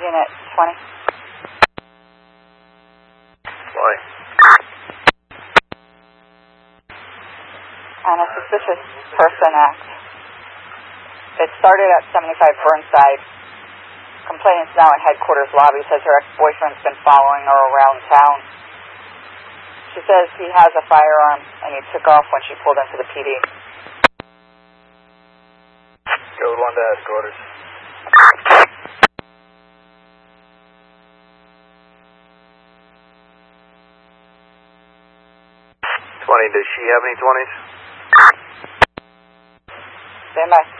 Unit 20. Why? On a suspicious person act. It started at 75 Burnside. Complainant's now in headquarters lobby, says her ex-boyfriend's been following her around town. She says he has a firearm and he took off when she pulled into the PD. Code 1 to headquarters. 20, does she have any 20s? Stand by.